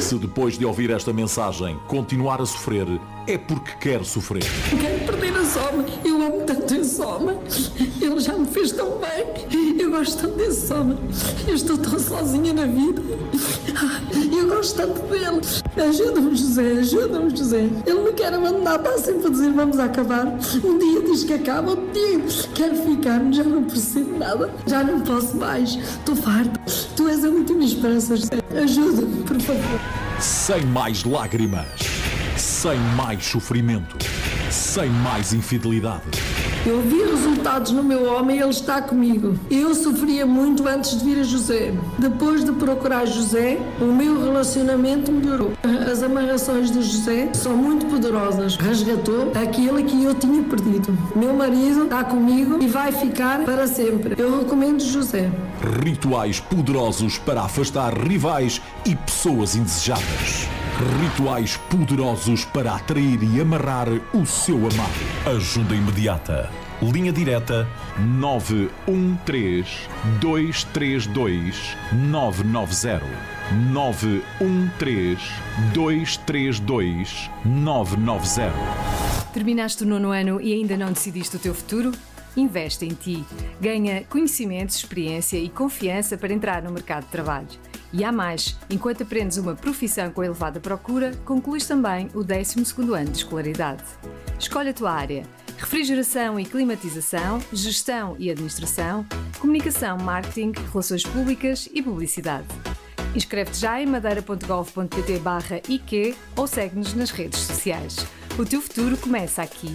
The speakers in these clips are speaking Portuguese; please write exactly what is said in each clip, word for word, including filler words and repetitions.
Se depois de ouvir esta mensagem continuar a sofrer, é porque quer sofrer. Quero perder a Soma. Eu amo tanto esse homem. Ele já me fez tão bem. Eu gosto tanto desse homem. Eu estou tão sozinha na vida. Eu gosto tanto dele. Ajuda-me, José. Ajuda-me, José. Ele me quer abandonar. Está sempre a dizer vamos acabar. Um dia diz que acaba, outro dia quero ficar. Já não percebo nada. Já não posso mais. Estou farta. Tu és a última esperança, José. Ajuda-me, por favor. Sem mais lágrimas. Sem mais sofrimento. Sem mais infidelidade. Eu vi resultados no meu homem e ele está comigo. Eu sofria muito antes de vir a José. Depois de procurar José, o meu relacionamento melhorou. As amarrações de José são muito poderosas. Resgatou aquilo que eu tinha perdido. Meu marido está comigo e vai ficar para sempre. Eu recomendo José. Rituais poderosos para afastar rivais e pessoas indesejadas. Rituais poderosos para atrair e amarrar o seu amado. Ajuda imediata. Linha direta nove um três, dois três dois, nove nove zero. nove um três, dois três dois, nove nove zero. Terminaste o nono ano e ainda não decidiste o teu futuro? Investe em ti. Ganha conhecimentos, experiência e confiança para entrar no mercado de trabalho. E há mais, enquanto aprendes uma profissão com elevada procura, concluís também o décimo segundo ano de escolaridade. Escolhe a tua área: refrigeração e climatização, gestão e administração, comunicação, marketing, relações públicas e publicidade. Inscreve-te já em madeira.gov.pt barra I Q ou segue-nos nas redes sociais. O teu futuro começa aqui.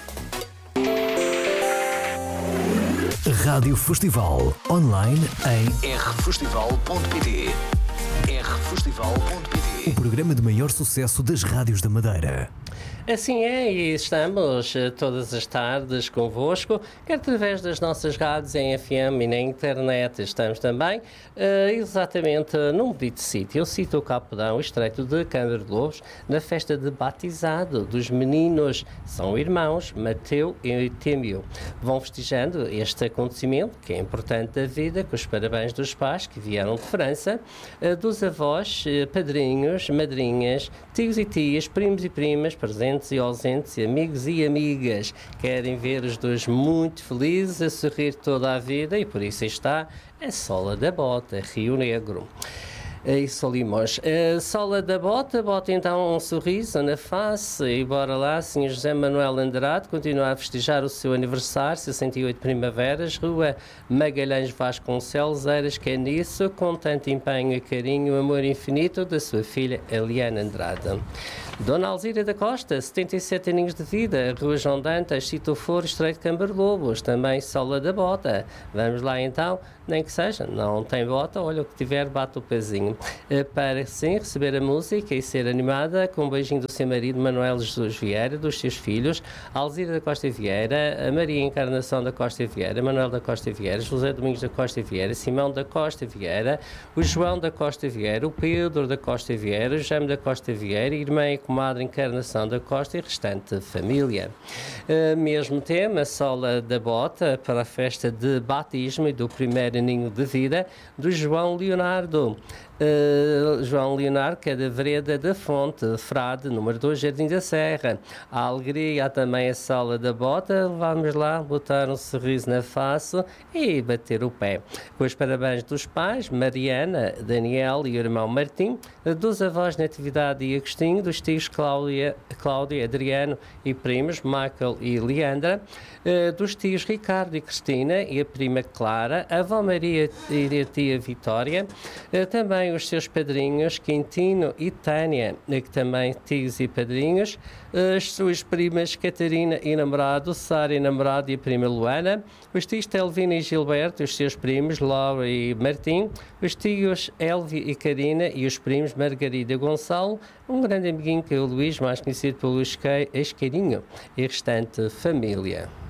Rádio Festival, online em r festival ponto p t. r festival ponto p t. O programa de maior sucesso das rádios da Madeira. Assim é, e estamos todas as tardes convosco, quer através das nossas rádios em F M e na internet. Estamos também uh, exatamente num dito sítio, o sítio Capodão, estreito de Câmara de Lobos, na festa de batizado dos meninos. São irmãos Mateu e Témio. Vão festejando este acontecimento, que é importante da vida, com os parabéns dos pais que vieram de França, uh, dos avós, uh, padrinhos, madrinhas, tios e tias, primos e primas, presentes e ausentes, amigos e amigas. Querem ver os dois muito felizes, a sorrir toda a vida, e por isso está a Sola da Bota, Rio Negro. E Solimões. A Sola da Bota bota então um sorriso na face e bora lá, senhor José Manuel Andrade continua a festejar o seu aniversário, sessenta e oito primaveras, Rua Magalhães Vasconcelos, Eiras, que é nisso, com tanto empenho e carinho, amor infinito da sua filha Eliana Andrade. Dona Alzira da Costa, setenta e sete aninhos de vida, Rua João Dantas, Sítio Foro, Estreito de Câmara de Lobos, também Sola da Bota. Vamos lá então, nem que seja, não tem bota, olha o que tiver, bate o pezinho. Para sim receber a música e ser animada, com um beijinho do seu marido Manuel Jesus Vieira, dos seus filhos, Alzira da Costa Vieira, a Maria Encarnação da Costa Vieira, Manuel da Costa Vieira, José Domingos da Costa Vieira, Simão da Costa Vieira, o João da Costa Vieira, o Pedro da Costa Vieira, o Jaime da Costa Vieira, irmã e comadre Encarnação da Costa e restante família. Uh, mesmo tema, Sola da Bota, para a festa de batismo e do primeiro aninho de vida do João Leonardo. Uh, João Leonardo, que é da Vereda da Fonte, Frade, número dois, Jardim da Serra. A alegria, há também a Sola da Bota. Vamos lá botar um sorriso na face e bater o pé. Com os parabéns dos pais, Mariana, Daniel e o irmão Martim, dos avós Natividade e Agostinho, dos tios Cláudia, Cláudia, Adriano e primos, Michael e Leandra, uh, dos tios Ricardo e Cristina e a prima Clara, a avó Maria e a tia Vitória, uh, também os seus padrinhos Quintino e Tânia, que também tios e padrinhos, as suas primas Catarina e namorado, Sara e namorado e a prima Luana, os tios Telvina e Gilberto, os seus primos Laura e Martim, os tios Elvi e Karina e os primos Margarida e Gonçalo, um grande amiguinho que é o Luís, mais conhecido pelo Esqueirinho, e restante família.